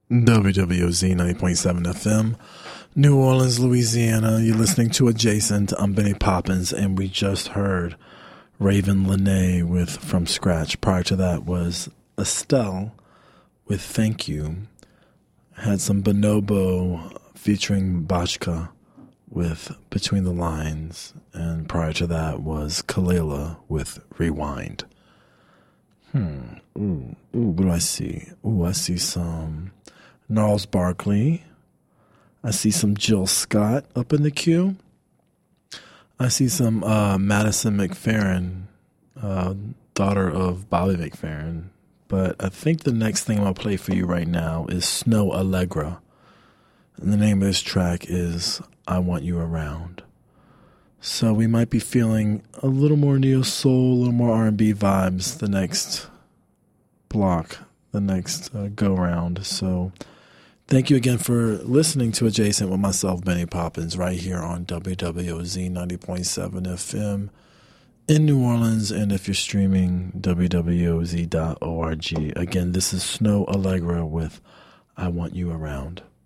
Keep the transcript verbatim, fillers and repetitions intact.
W W O Z ninety point seven F M, New Orleans, Louisiana. You're listening to Adjacent. I'm Benny Poppins, and we just heard Raven Lene with From Scratch. Prior to that was Estelle with Thank You. Had some Bonobo featuring Bachka with Between the Lines. And prior to that was Kalela with Rewind. Hmm. Ooh. Ooh, what do I see? Ooh, I see some Gnarls Barkley. I see some Jill Scott up in the queue. I see some uh, Madison McFerrin, uh, daughter of Bobby McFerrin. But I think the next thing I'm going to play for you right now is Snow Allegra. And the name of this track is I Want You Around. So we might be feeling a little more neo-soul, a little more R and B vibes the next block, the next uh, go-round. So thank you again for listening to Adjacent with myself, Benny Poppins, right here on W W O Z ninety point seven F M in New Orleans. And if you're streaming, W W O Z dot org. Again, this is Snow Allegra with I Want You Around.